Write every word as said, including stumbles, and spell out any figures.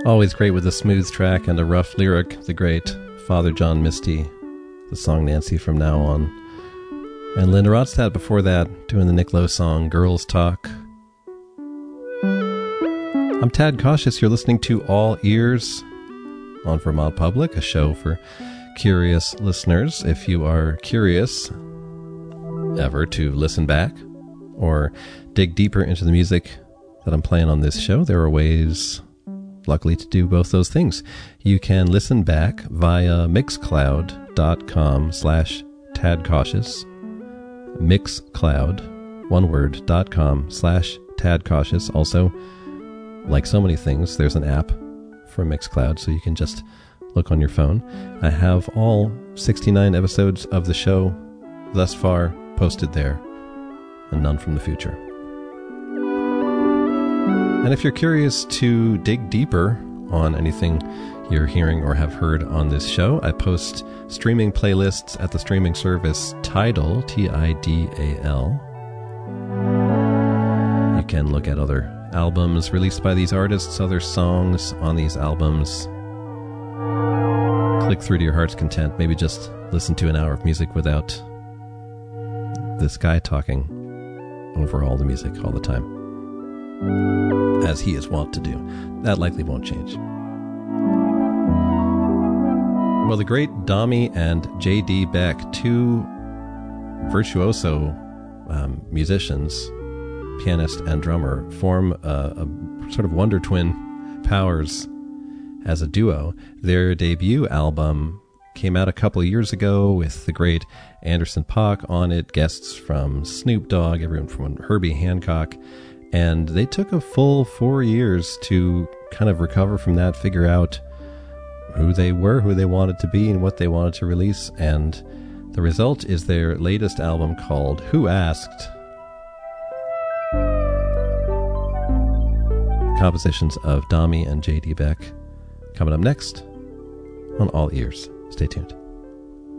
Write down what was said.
Always great with a smooth track and a rough lyric. The great Father John Misty, the song Nancy from Now On. And Linda Ronstadt before that, doing the Nick Lowe song Girls Talk. I'm Tad Cautious. You're listening to All Ears on Vermont Public, a show for curious listeners. If you are curious ever to listen back or dig deeper into the music that I'm playing on this show, there are ways, luckily, to do both those things. You can listen back via mixcloud.com slash tadcautious. Mixcloud, one word, dot com slash tadcautious. Also, like so many things, there's an app for Mixcloud, so you can just look on your phone. I have all sixty-nine episodes of the show thus far posted there, and none from the future. And if you're curious to dig deeper on anything you're hearing or have heard on this show, I post streaming playlists at the streaming service Tidal, T I D A L. You can look at other albums released by these artists, other songs on these albums. Click through to your heart's content. Maybe just listen to an hour of music without this guy talking over all the music all the time, as he is wont to do. That likely won't change. Well, the great Dami and J D Beck, two virtuoso um, musicians, pianist and drummer, form a, a sort of wonder twin powers as a duo. Their debut album came out a couple of years ago with the great Anderson .Paak on it, guests from Snoop Dogg, everyone from Herbie Hancock. And they took a full four years to kind of recover from that, figure out who they were, who they wanted to be, and what they wanted to release. And the result is their latest album called Who Asked? Compositions of Dami and J D Beck. Coming up next on All Ears. Stay tuned.